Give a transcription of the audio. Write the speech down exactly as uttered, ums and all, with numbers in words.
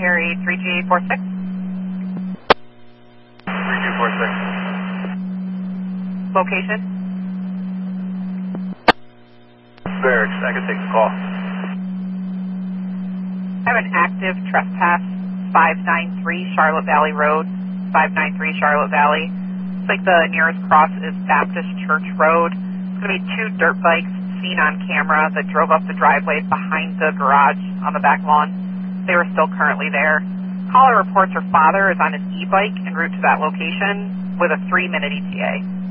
Harry three G four six. three G four six. Location? Barracks, I can take the call. I have an active trespass, five nine three Charlotte Valley Road, five nine three Charlotte Valley. Looks like the nearest cross is Baptist Church Road. It's going to be two dirt bikes seen on camera that drove up the driveway behind the garage on the back lawn. They were still currently there. Caller reports her father is on his e-bike en route to that location with a three-minute E T A.